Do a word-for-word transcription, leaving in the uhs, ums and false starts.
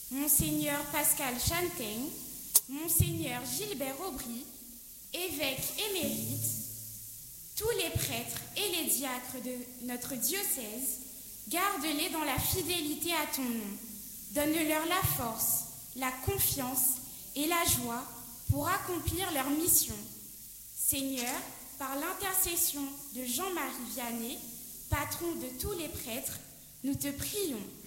Monseigneur Pascal Chantaigne, Monseigneur Gilbert Aubry, évêque émérite, tous les prêtres et les diacres de notre diocèse, garde-les dans la fidélité à ton nom. Donne-leur la force, la confiance et la joie pour accomplir leur mission. Seigneur, par l'intercession de Jean-Marie Vianney, patron de tous les prêtres, nous te prions.